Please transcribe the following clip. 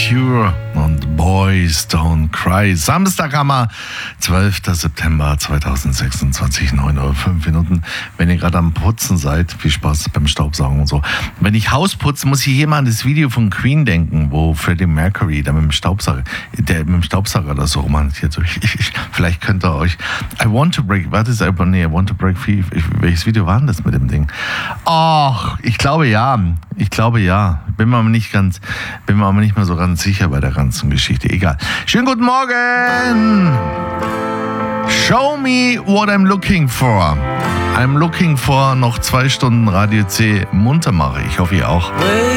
Cure und Boys Don't Cry. Samstaghammer, 12. September 2026, 9:05 Uhr. Wenn ihr gerade am Putzen seid, viel Spaß beim Staubsaugen und so. Wenn ich Haus putze, muss ich hier mal an das Video von Queen denken, wo Freddie Mercury da mit dem Staubsauger das so romantisiert. So, vielleicht könnt ihr euch I Want to Break Free. Welches Video war denn das mit dem Ding? Ach, ich glaube ja. Bin mir aber nicht mehr so ganz sicher bei der ganzen Geschichte. Egal. Schönen guten Morgen! Show me what I'm looking for. I'm looking for noch 2 Stunden Radio C munter mache. Ich hoffe, ihr auch.